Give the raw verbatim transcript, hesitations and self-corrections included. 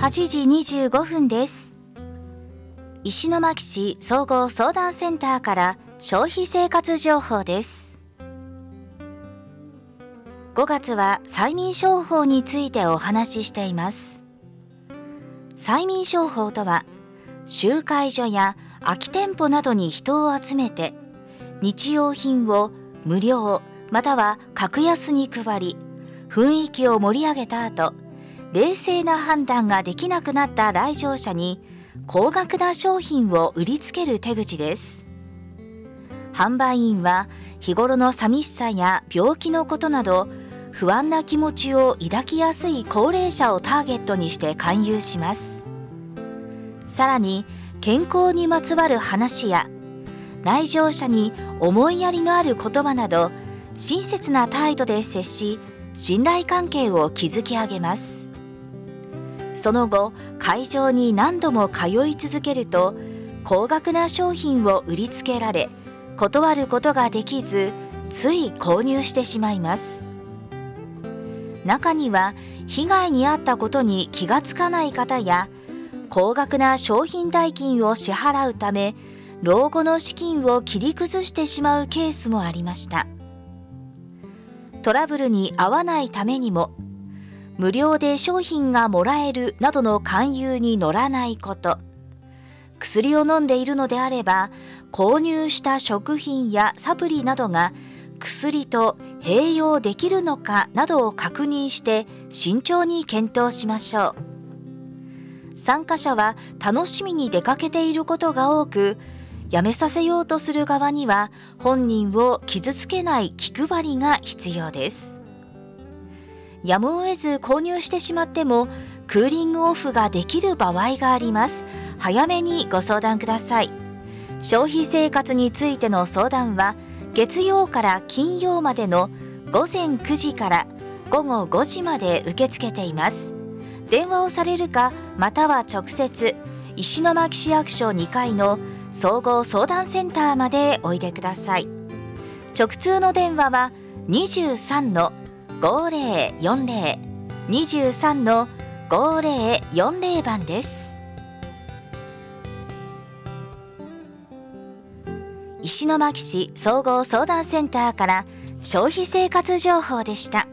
はちじにじゅうごふんです。石巻市総合相談センターから消費生活情報です。ごがつは催眠商法についてお話ししています。催眠商法とは、集会所や空き店舗などに人を集めて、日用品を無料または格安に配り、雰囲気を盛り上げた後、冷静な判断ができなくなった来場者に高額な商品を売りつける手口です。販売員は日頃の寂しさや病気のことなど不安な気持ちを抱きやすい高齢者をターゲットにして勧誘します。さらに健康にまつわる話や来場者に思いやりのある言葉など親切な態度で接し、信頼関係を築き上げます。その後、会場に何度も通い続けると、高額な商品を売りつけられ、断ることができず、つい購入してしまいます。中には、被害に遭ったことに気がつかない方や、高額な商品代金を支払うため、老後の資金を切り崩してしまうケースもありました。トラブルに遭わないためにも、無料で商品がもらえるなどの勧誘に乗らないこと、薬を飲んでいるのであれば、購入した食品やサプリなどが薬と併用できるのかなどを確認して慎重に検討しましょう。参加者は楽しみに出かけていることが多く、やめさせようとする側には本人を傷つけない気配りが必要です。やむを得ず購入してしまってもクーリングオフができる場合があります。早めにご相談ください。消費生活についての相談は月曜から金曜までのごぜんくじからごごごじまで受け付けています。電話をされるか、または直接石巻市役所にかいの総合相談センターまでおいでください。直通の電話は にじゅうさんのごぜろよんぜろ にじゅうさんのごぜろよんぜろ番です。石巻市総合相談センターから消費生活情報でした。